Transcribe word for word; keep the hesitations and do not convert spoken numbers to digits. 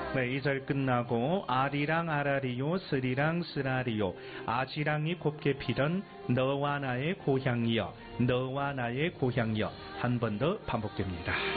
네, 이 절 끝나고 아리랑 아라리요 스리랑 스라리요 아지랑이 곱게 피던 너와 나의 고향이여 너와 나의 고향이여 한 번 더 반복됩니다.